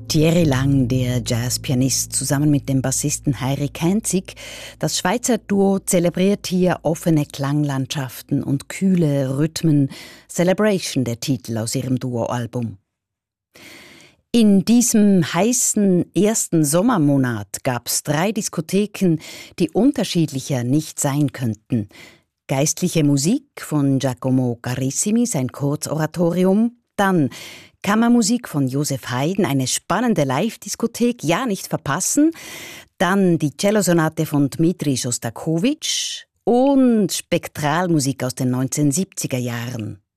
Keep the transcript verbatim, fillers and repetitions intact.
Thierry Lang, der Jazzpianist, zusammen mit dem Bassisten Heirik Heinzig. Das Schweizer Duo zelebriert hier offene Klanglandschaften und kühle Rhythmen. Celebration, der Titel aus ihrem Duoalbum. In diesem heißen ersten Sommermonat gab es drei Diskotheken, die unterschiedlicher nicht sein könnten. Geistliche Musik von Giacomo Carissimi, sein Kurzoratorium, dann Kammermusik von Joseph Haydn, eine spannende Live-Diskothek, ja nicht verpassen. Dann die Cellosonate von Dmitri Schostakowitsch und Spektralmusik aus den neunzehnhundertsiebziger Jahren.